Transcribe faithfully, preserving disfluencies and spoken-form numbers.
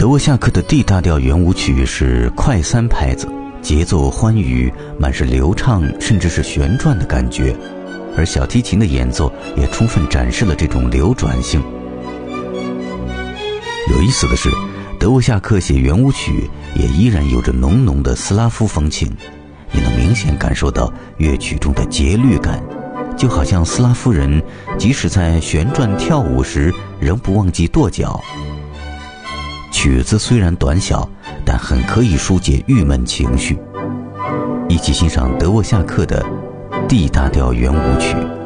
德沃夏克的 D 大调圆舞曲是快三拍子，节奏欢愉，满是流畅甚至是旋转的感觉，而小提琴的演奏也充分展示了这种流转性。有意思的是，德沃夏克写圆舞曲也依然有着浓浓的斯拉夫风情，你能明显感受到乐曲中的节律感，就好像斯拉夫人即使在旋转跳舞时仍不忘记跺脚。曲子虽然短小，但很可以疏解郁闷情绪。一起欣赏德沃夏克的 D 大调圆舞曲。